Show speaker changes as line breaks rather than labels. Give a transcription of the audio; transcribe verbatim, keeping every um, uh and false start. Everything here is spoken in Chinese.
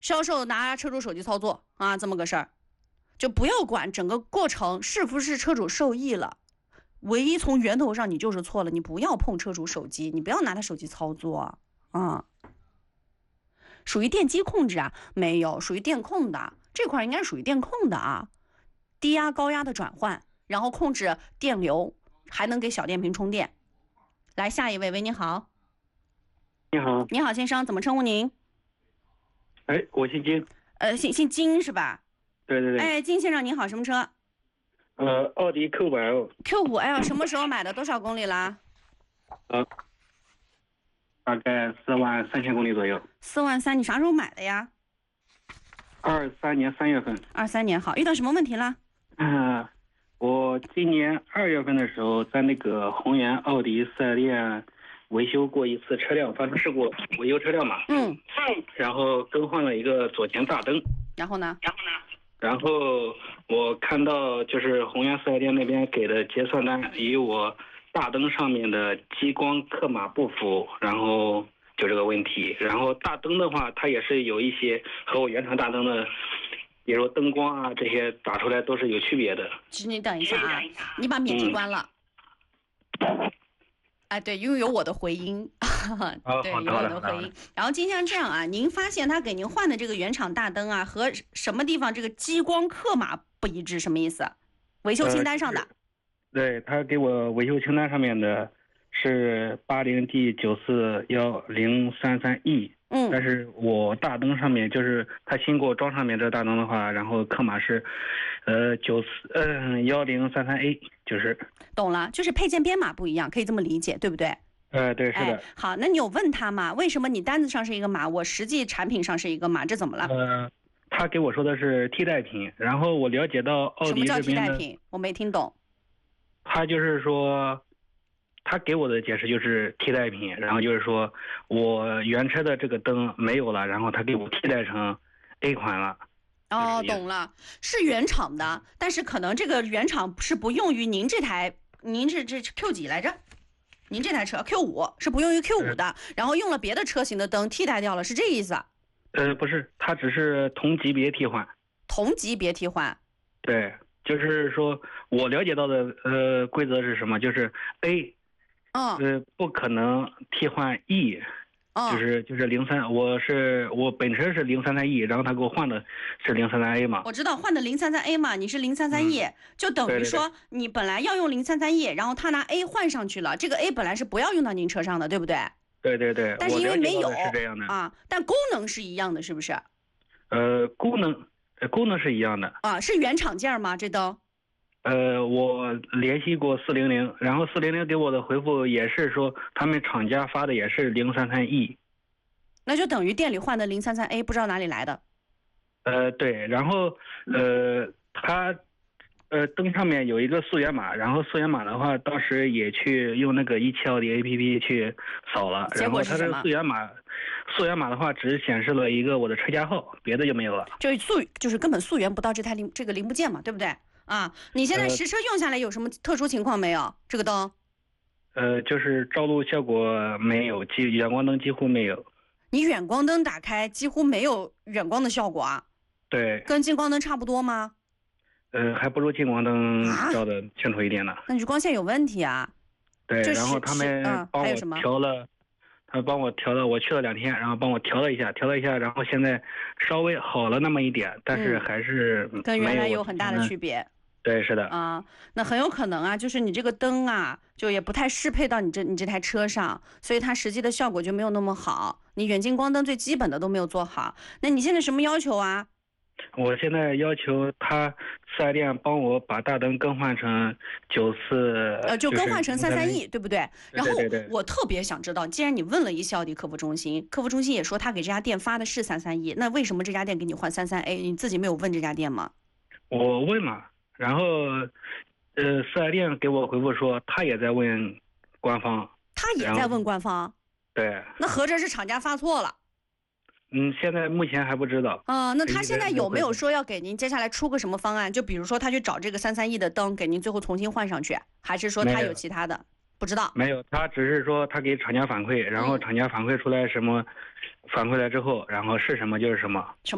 销售拿车主手机操作啊，这么个事儿，就不要管整个过程是不是车主受益了，唯一从源头上你就是错了，你不要碰车主手机，你不要拿他手机操作啊。属于电机控制啊？没有，属于电控的这块应该属于电控的啊，低压高压的转换，然后控制电流，还能给小电瓶充电。来下一位，喂，你好。
你好，
你好先生，怎么称呼您？
哎，我姓金。
呃，姓姓金是吧？
对对对。
哎，金先生您好，什么车？
呃，奥迪 Q 五 L。
Q 五 L 什么时候买的？多少公里啦？
呃，大概四万三千公里左右。
四万三，你啥时候买的呀？
二三年三月份。
二三年，好，遇到什么问题了？
嗯、呃，我今年二月份的时候，在那个宏源奥迪四 S 店维修过一次车辆发生事故，维修车辆嘛。
嗯。
然后更换了一个左前大灯。
然后呢？
然后呢？然后我看到就是宏源四 S 店那边给的结算单，与我大灯上面的激光刻码不符，然后就这个问题。然后大灯的话，它也是有一些和我原厂大灯的，比如灯光啊这些打出来都是有区别的。
其实你等一下啊，你把免提关了。嗯、哎，对，因为有我的回音。对，有我的回音。然后今天这样啊，您发现他给您换的这个原厂大灯啊，和什么地方这个激光刻码不一致，什么意思？维修清单上的。呃、
对，他给我维修清单上面的是八零 D 九四幺零三三 E。嗯，但是我大灯上面就是他新给我装上面这大灯的话，然后刻码是，呃九四嗯幺零三三 A， 就是。
懂了，就是配件编码不一样，可以这么理解，对不对？
呃，对，是的、哎。
好，那你有问他吗？为什么你单子上是一个码，我实际产品上是一个码，这怎么了？
呃，他给我说的是替代品，然后我了解到奥迪这边的。什么叫替代品？
我没听懂。
他就是说，他给我的解释就是替代品，然后就是说我原车的这个灯没有了，然后他给我替代成 A 款了。
哦，懂了，是原厂的，但是可能这个原厂是不用于您这台，您这这 Q 几来着？您这台车 Q 五是不用于 Q 五的，然后用了别的车型的灯替代掉了，是这意思？
呃，不是，它只是同级别替换。
同级别替换？
对，就是说我了解到的呃规则是什么？就是 A，
嗯，
呃，不可能替换 E。
哦、
就是就是零三，我是我本车是零三三 E， 然后他给我换的是零三三 A 嘛。
我知道换的零三三 A 嘛，你是零三三 E，、嗯、就等于说你本来要用零三三 E， 然后他拿 A 换上去了，这个 A 本来是不要用到您车上的，对不对？
对对对。
但是因为没有，
是这样的
啊，但功能是一样的，是不是？
呃，功能呃功能是一样的。
啊，是原厂件吗？这灯？
呃，我联系过四零零，然后四零零给我的回复也是说，他们厂家发的也是零三三 E，
那就等于店里换的零三三 A， 不知道哪里来的。
呃，对，然后呃，他呃灯上面有一个溯源码，然后溯源码的话，当时也去用那个一汽奥迪 A P P 去扫了，
结果是什么？
然后它的溯源码，溯源码的话只显示了一个我的车架号，别的就没有了。
就是溯，就是根本溯源不到这台零这个零部件嘛，对不对？啊，你现在实车用下来有什么特殊情况没有？这个灯？
呃，就是照路效果没有，几远光灯几乎没有。
你远光灯打开几乎没有远光的效果啊？
对。
跟近光灯差不多吗？
呃，还不如近光灯照的清楚一点呢。
那你是光线有问题啊？
对，然后他们帮我调了，他们帮我调了，我去了两天，然后帮我调了一下，调了一下，然后现在稍微好了那么一点，但是还是
跟原来有很大的区别。
对，是的
啊，那很有可能啊，就是你这个灯啊，就也不太适配到你这你这台车上，所以它实际的效果就没有那么好。你远近光灯最基本的都没有做好，那你现在什么要求啊？
我现在要求他四 S 店帮我把大灯更换成九四，
呃，就更换成三三 E， 对不对？然后
对对对
我特别想知道，既然你问了一汽奥迪客服中心，客服中心也说他给这家店发的是三三 E， 那为什么这家店给你换三三 A？ 你自己没有问这家店吗？
我问了。然后，呃，四 S 店给我回复说，他也在问官方。
他也在问官方。
对。
那合着是厂家发错了。
嗯，现在目前还不知道。
啊、呃，那他现在有没有说要给您接下来出个什么方案？就比如说他去找这个三三 E 的灯，给您最后重新换上去，还是说他有其他的？不知道。
没有，他只是说他给厂家反馈，然后厂家反馈出来什么，嗯、反馈来之后，然后是什么就是什么。
什么？